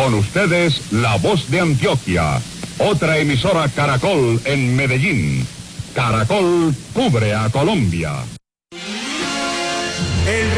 Con ustedes, La Voz de Antioquia, otra emisora Caracol en Medellín. Caracol cubre a Colombia.